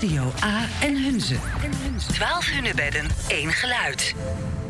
Radio A en Hunze. 12 hunebedden, één geluid.